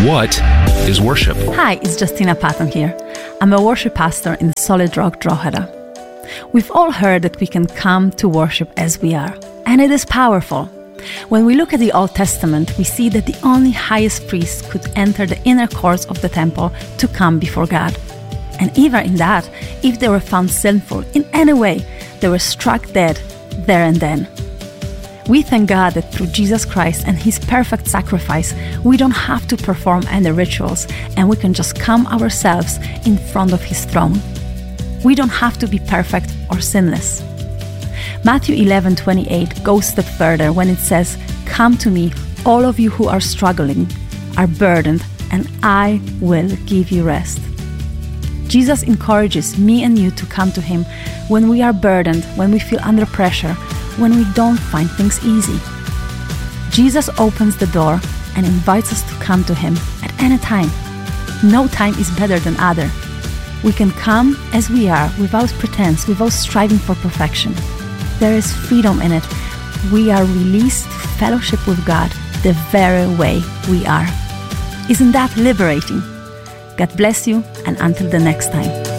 What is worship? Hi, it's Justina Patton here. I'm a worship pastor in Solid Rock, Drogheda. We've all heard that we can come to worship as we are, and it is powerful. When we look at the Old Testament, we see that the only highest priest could enter the inner courts of the temple to come before God. And even in that, if they were found sinful in any way, they were struck dead there and then. We thank God that through Jesus Christ and His perfect sacrifice, we don't have to perform any rituals, and we can just come ourselves in front of His throne. We don't have to be perfect or sinless. Matthew 11:28 goes a step further when it says, "Come to me, all of you who are struggling, are burdened, and I will give you rest." Jesus encourages me and you to come to Him when we are burdened, when we feel under pressure, when we don't find things easy. Jesus opens the door and invites us to come to Him at any time. No time is better than other. We can come as we are, without pretense, without striving for perfection. There is freedom in it. We are released to fellowship with God the very way we are. Isn't that liberating? God bless you, and until the next time.